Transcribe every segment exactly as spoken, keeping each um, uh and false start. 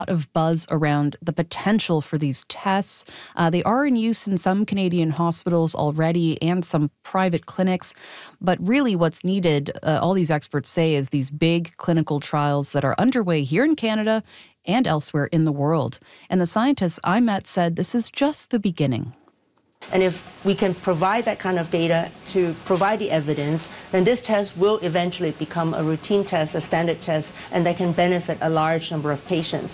of buzz around the potential for these tests. Uh, they are in use in some Canadian hospitals already and some private clinics. But really what's needed, uh, all these experts say, is these big clinical trials that are underway here in Canada and elsewhere in the world. And the scientists I met said this is just the beginning. And if we can provide that kind of data to provide the evidence, then this test will eventually become a routine test, a standard test, and that can benefit a large number of patients.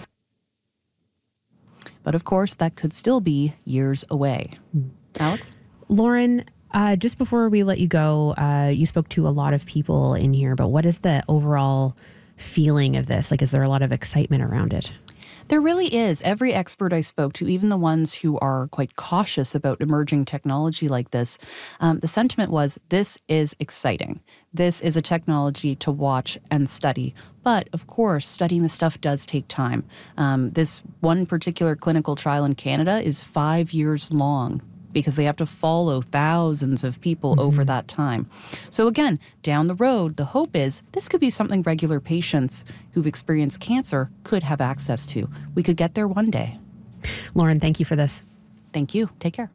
But of course, that could still be years away. Alex? Lauren, uh, just before we let you go, uh, you spoke to a lot of people in here, but what is the overall feeling of this? Like, is there a lot of excitement around it? There really is. Every expert I spoke to, even the ones who are quite cautious about emerging technology like this, um, the sentiment was, this is exciting. This is a technology to watch and study. But, of course, studying this stuff does take time. Um, this one particular clinical trial in Canada is five years long, because they have to follow thousands of people mm-hmm. over that time. So again, down the road, the hope is this could be something regular patients who've experienced cancer could have access to. We could get there one day. Lauren, thank you for this. Thank you. Take care.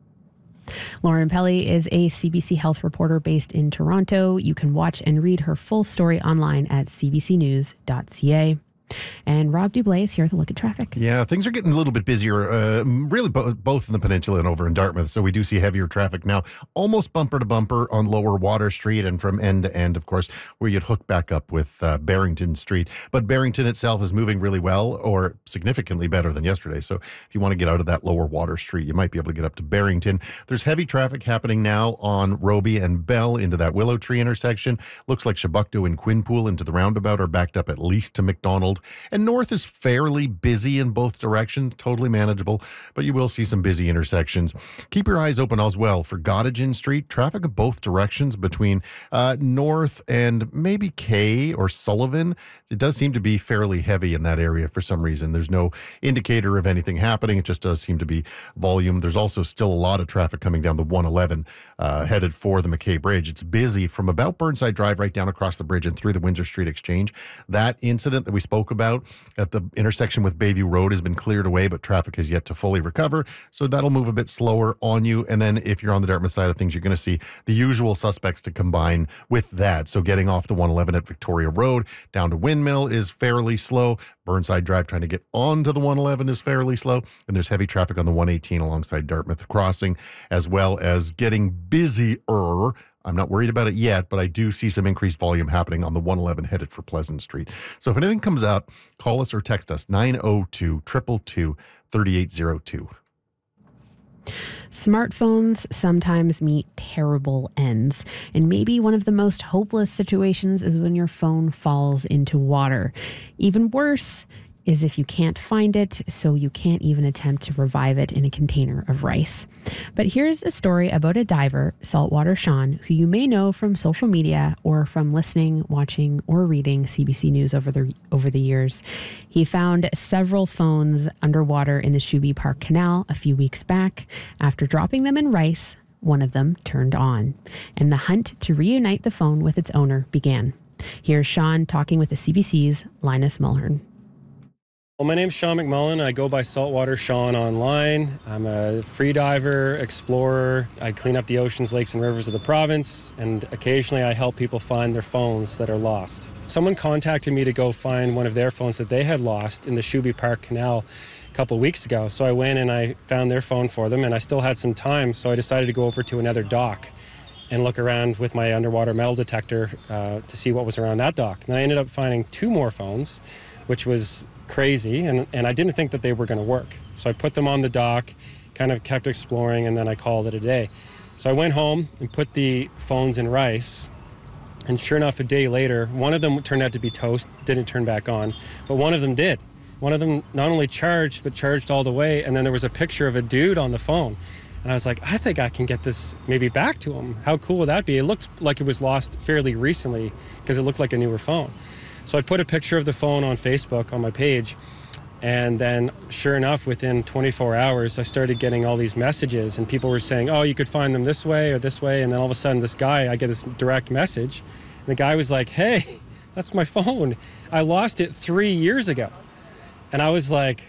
Lauren Pelly is a C B C Health reporter based in Toronto. You can watch and read her full story online at c b c news dot c a. And Rob Dublais here with a look at traffic. Yeah, things are getting a little bit busier, uh, really bo- both in the peninsula and over in Dartmouth. So we do see heavier traffic now, almost bumper to bumper on Lower Water Street and from end to end, of course, where you'd hook back up with uh, Barrington Street. But Barrington itself is moving really well, or significantly better than yesterday. So if you want to get out of that Lower Water Street, you might be able to get up to Barrington. There's heavy traffic happening now on Roby and Bell into that Willow Tree intersection. Looks like Chebucto and Quinpool into the roundabout are backed up at least to McDonald. And north is fairly busy in both directions, totally manageable, but you will see some busy intersections. Keep your eyes open as well for Gottingen Street. Traffic in both directions between uh, North and maybe Kay or Sullivan. It does seem to be fairly heavy in that area for some reason. There's no indicator of anything happening. It just does seem to be volume. There's also still a lot of traffic coming down the one eleven uh, headed for the McKay Bridge. It's busy from about Burnside Drive right down across the bridge and through the Windsor Street Exchange. That incident that we spoke about at the intersection with Bayview Road has been cleared away, but traffic has yet to fully recover. So that'll move a bit slower on you. And then if you're on the Dartmouth side of things, you're going to see the usual suspects to combine with that. So getting off the one eleven at Victoria Road down to Windmill is fairly slow. Burnside Drive trying to get onto the one eleven is fairly slow. And there's heavy traffic on the one eighteen alongside Dartmouth Crossing, as well as getting busier. I'm not worried about it yet, but I do see some increased volume happening on the one eleven headed for Pleasant Street. So if anything comes up, call us or text us nine oh two, two two two, three eight oh two. Smartphones sometimes meet terrible ends, and maybe one of the most hopeless situations is when your phone falls into water. Even worse is if you can't find it, so you can't even attempt to revive it in a container of rice. But here's a story about a diver, Saltwater Sean, who you may know from social media or from listening, watching, or reading C B C News over the over the years. He found several phones underwater in the Shuby Park Canal a few weeks back. After dropping them in rice, one of them turned on, and the hunt to reunite the phone with its owner began. Here's Sean talking with the C B C's Linus Mulhern. Well, my name's Sean McMullen. I go by Saltwater Sean online. I'm a free diver, explorer. I clean up the oceans, lakes, and rivers of the province, and occasionally I help people find their phones that are lost. Someone contacted me to go find one of their phones that they had lost in the Shuby Park Canal a couple of weeks ago. So I went and I found their phone for them, and I still had some time, so I decided to go over to another dock and look around with my underwater metal detector uh, to see what was around that dock. And I ended up finding two more phones, which was crazy, and, and I didn't think that they were going to work. So I put them on the dock, kind of kept exploring, and then I called it a day. So I went home and put the phones in rice, and sure enough, a day later, one of them turned out to be toast, didn't turn back on, but one of them did. One of them not only charged, but charged all the way, and then there was a picture of a dude on the phone. And I was like, I think I can get this maybe back to him. How cool would that be? It looked like it was lost fairly recently because it looked like a newer phone. So I put a picture of the phone on Facebook on my page, and then sure enough, within twenty-four hours, I started getting all these messages, and people were saying, oh, you could find them this way or this way, and then all of a sudden this guy, I get this direct message, and the guy was like, hey, that's my phone. I lost it three years ago. And I was like,